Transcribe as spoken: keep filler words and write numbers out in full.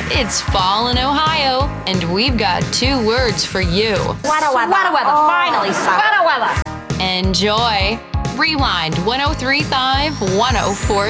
It's fall in Ohio, and we've got two words for you. Sweater weather. Sweater weather. Oh. Finally, sweater weather. Enjoy. Rewind one oh three point five, one oh four.